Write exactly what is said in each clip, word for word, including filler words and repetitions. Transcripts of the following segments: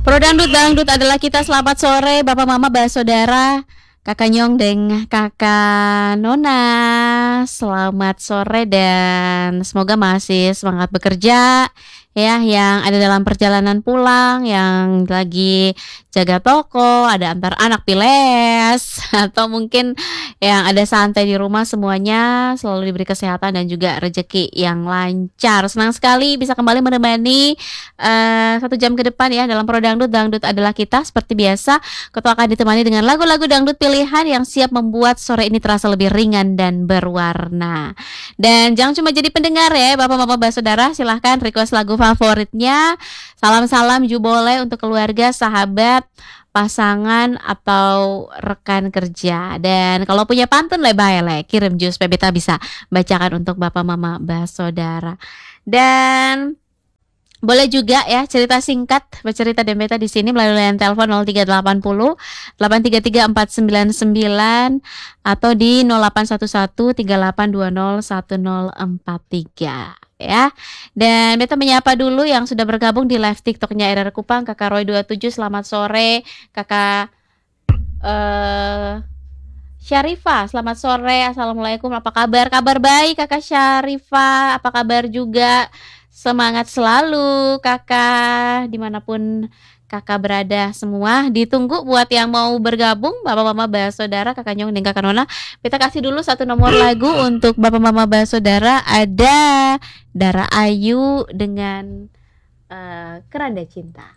Pro Dangdut Dangdut adalah kita. Selamat sore Bapak Mama Bah Saudara, Kakak Nyong dan Kakak Nona. Selamat sore dan semoga masih semangat bekerja ya, yang ada dalam perjalanan pulang, yang lagi jaga toko, ada antar anak piles atau mungkin yang ada santai di rumah, semuanya selalu diberi kesehatan dan juga rezeki yang lancar. Senang sekali bisa kembali menemani uh, satu jam ke depan ya dalam Pro Dangdut. Dangdut adalah kita. Seperti biasa, Ketua akan ditemani dengan lagu-lagu dangdut pilihan yang siap membuat sore ini terasa lebih ringan dan berwarna. Dan jangan cuma jadi pendengar ya Bapak Bapak Bah Saudara, silahkan request lagu favoritnya. Salam-salam juga boleh untuk keluarga, sahabat, pasangan atau rekan kerja. Dan kalau punya pantun lebay le, kirim jus supaya beta bisa bacakan untuk Bapak Mama Bah Saudara. Dan boleh juga ya cerita singkat, bercerita dan beta di sini melalui line telepon nol tiga delapan nol delapan tiga tiga empat sembilan sembilan atau di nol delapan satu satu tiga delapan dua nol satu nol empat tiga ya. Dan beta menyapa dulu yang sudah bergabung di live TikToknya R R Kupang, Kakak Roy dua puluh tujuh, selamat sore. Kakak uh, Syarifah, selamat sore. Assalamualaikum, apa kabar? Kabar baik Kakak Syarifah, apa kabar juga? Semangat selalu kakak, dimanapun kakak berada semua. Ditunggu buat yang mau bergabung, Bapak Mama Bah Saudara, Kakak Nyong dan Kakak Nona. Kita kasih dulu satu nomor lagu untuk Bapak Mama Bah Saudara. Ada Dara Ayu dengan uh, Keranda Cinta.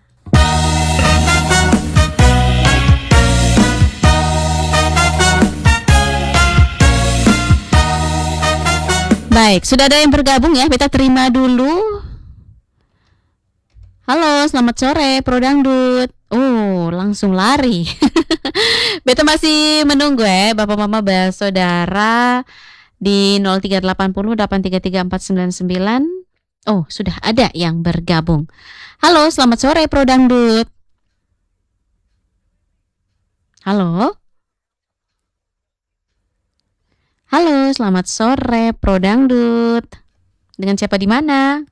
Baik, sudah ada yang bergabung ya, kita terima dulu. Halo, selamat sore Pro Dangdut. Oh, langsung lari. Beta masih menunggu ya Bapak Mama Bah Saudara di nol tiga delapan nol delapan tiga tiga empat sembilan sembilan. Oh, sudah ada yang bergabung. Halo, selamat sore Pro Dangdut. Halo. Halo, selamat sore Pro Dangdut. Dengan siapa di mana?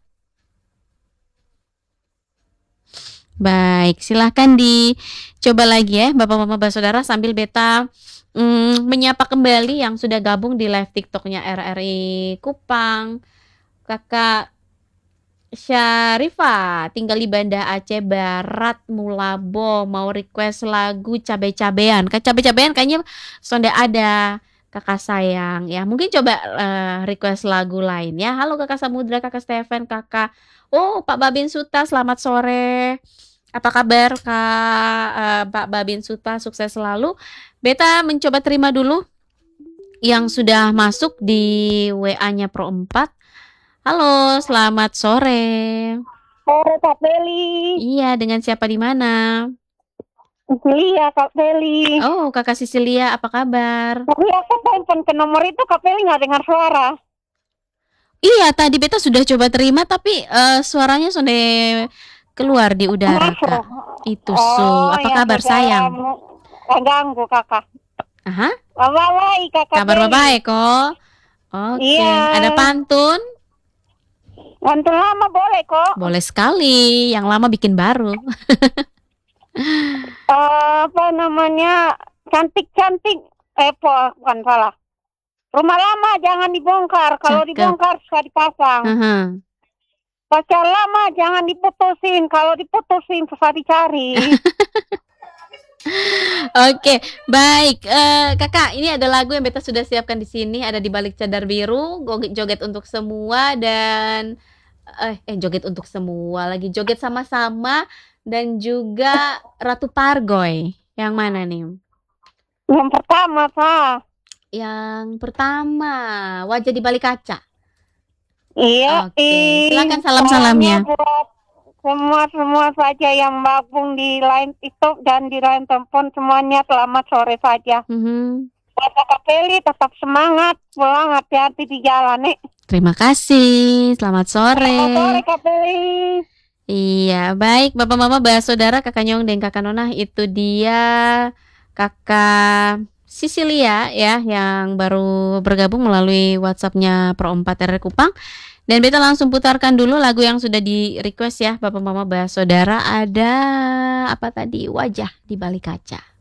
Baik, silahkan dicoba lagi ya Bapak Mama Bah Saudara sambil beta mm, menyapa kembali yang sudah gabung di live TikToknya R R I Kupang. Kakak Syarifah tinggal di Banda Aceh Barat, Mulabo, mau request lagu cabe-cabean. Kayak cabe-cabean kayaknya sonde ada. Kakak sayang ya, mungkin coba uh, request lagu lain ya. Halo Kakak Samudra, Kakak Stephen, Kakak Oh Pak Babin Suta, selamat sore. Apa kabar Kak uh, Pak Babin Suta, sukses selalu. Beta mencoba terima dulu yang sudah masuk di W A-nya Pro empat. Halo, selamat sore. Sore Kak Feli. Iya, dengan siapa di mana? Sisilia, Kak Feli. Oh, Kakak Sisilia, apa kabar? Tapi aku telepon ke nomor itu, Kak Feli nggak dengar suara. Iya, tadi beta sudah coba terima, tapi uh, suaranya sudah keluar di udara, Masuk. Kak. Itu Oh, so. Apa ya, kabar sayang? Ganggu kakak. Aha. Kabar baik Kakak. Kabar baik kok. Oke. Iya. Ada pantun? Pantun lama boleh kok. Boleh sekali. Yang lama bikin baru. Uh, apa namanya, cantik-cantik eh bukan salah, rumah lama jangan dibongkar, kalau dibongkar suka dipasang. uh-huh. Pacar lama jangan diputusin, kalau diputusin susah dicari. Oke, baik uh, kakak, ini ada lagu yang beta sudah siapkan di sini, ada di balik cadar biru, joget untuk semua dan eh, eh joget untuk semua lagi, joget sama-sama. Dan juga Ratu Pargoy. Yang mana nih? Yang pertama, Pak. Yang pertama, Wajah di Balik Kaca. Iya. Oke, okay. Silakan salam-salamnya. Buat semua-semua saja yang gabung di line TikTok dan di line telepon, semuanya selamat sore saja. Mm-hmm. Buat Kakak Feli tetap semangat, pulang hati-hati di jalan nih. Terima kasih, selamat sore. Selamat sore Kak Feli. Iya, baik Bapak Mama Bah Saudara, Kakak Nyong dan Kakak Nona, itu dia Kakak Sisilia ya yang baru bergabung melalui WhatsApp-nya Pro empat R R Kupang. Dan beta langsung putarkan dulu lagu yang sudah di request ya Bapak Mama Bah Saudara. Ada apa tadi wajah di balik kaca.